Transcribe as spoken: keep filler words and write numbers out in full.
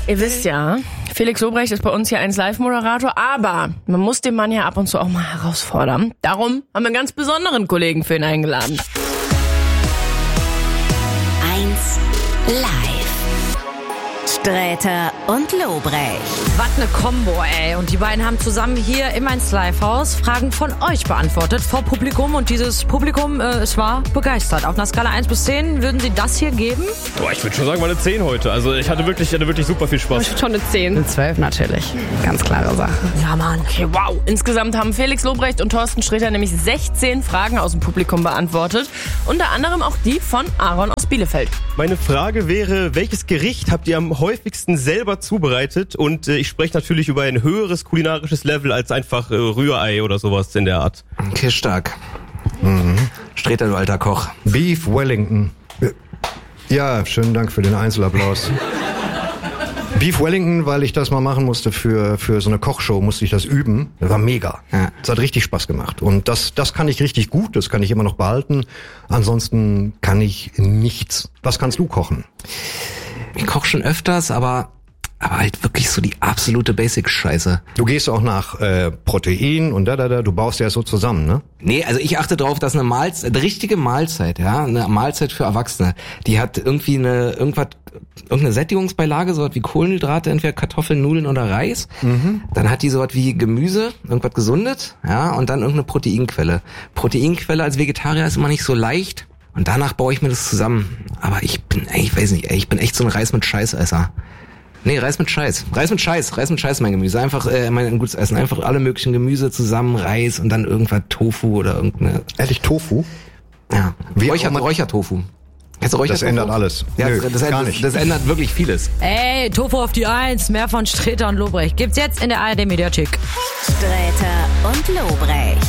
Ihr wisst ja, Felix Lobrecht ist bei uns hier eins Live-Moderator, aber man muss den Mann ja ab und zu auch mal herausfordern. Darum haben wir einen ganz besonderen Kollegen für ihn eingeladen. eins Live. Sträter und Lobrecht. Was eine Kombo, ey. Und die beiden haben zusammen hier im eins Live-Haus Fragen von euch beantwortet vor Publikum. Und dieses Publikum, äh, es war begeistert. Auf einer Skala eins bis zehn würden sie das hier geben? Boah, ich würde schon sagen, mal eine zehn heute. Also ich hatte wirklich, ich hatte wirklich super viel Spaß. Schon eine zehn. Eine zwölf natürlich. Ganz klare Sache. Ja, Mann. Okay, wow. Insgesamt haben Felix Lobrecht und Thorsten Sträter nämlich sechzehn Fragen aus dem Publikum beantwortet. Unter anderem auch die von Aaron aus Bielefeld. Meine Frage wäre, welches Gericht habt ihr am häufigsten selber zubereitet? Und äh, ich spreche natürlich über ein höheres kulinarisches Level als einfach äh, Rührei oder sowas in der Art. Okay, stark. Mhm. Sträter, du alter Koch. Beef Wellington. Ja, schönen Dank für den Einzelapplaus. Beef Wellington, weil ich das mal machen musste für für so eine Kochshow, musste ich das üben. Das war mega. Ja. Das hat richtig Spaß gemacht. Und das das kann ich richtig gut, das kann ich immer noch behalten. Ansonsten kann ich nichts. Was kannst du kochen? Ich koche schon öfters, aber aber halt wirklich so die absolute Basic-Scheiße. Du gehst auch nach äh, Protein und da da da, du baust ja so zusammen, ne? Nee, also ich achte darauf, dass eine Mahlzeit, eine richtige Mahlzeit, ja, eine Mahlzeit für Erwachsene, die hat irgendwie eine irgendwas irgendeine Sättigungsbeilage, sowas wie Kohlenhydrate, entweder Kartoffeln, Nudeln oder Reis. Mhm. Dann hat die sowas wie Gemüse, irgendwas Gesundes, ja, und dann irgendeine Proteinquelle. Proteinquelle als Vegetarier ist immer nicht so leicht. Und danach baue ich mir das zusammen. Aber ich bin, ey, ich weiß nicht, ey, ich bin echt so ein Reis mit Scheißesser. Nee, Reis mit Scheiß. Reis mit Scheiß. Reis mit Scheiß mein Gemüse. Einfach äh, mein gutes Essen. Einfach alle möglichen Gemüse zusammen, Reis und dann irgendwas Tofu oder irgendeine... Ehrlich, Tofu? Ja. Wie Räucher, man- Räuchertofu. Kennst du Räuchertofu? Das ändert alles. Ja, Nö, das, das, gar das, nicht. das ändert wirklich vieles. Ey, Tofu auf die eins. Mehr von Sträter und Lobrecht gibt's jetzt in der A R D Mediathek. Sträter und Lobrecht.